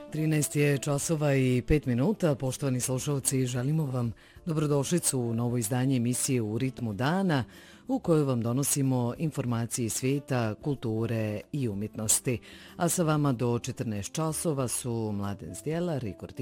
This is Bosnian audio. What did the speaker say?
13 je časova i 5 minuta. Poštovani slušalci, želimo vam dobrodošlicu u novo izdanje emisije U ritmu dana, u kojoj vam donosimo informacije iz svijeta, kulture i umjetnosti. A sa vama do 14 časova su Mladen Zdjelar i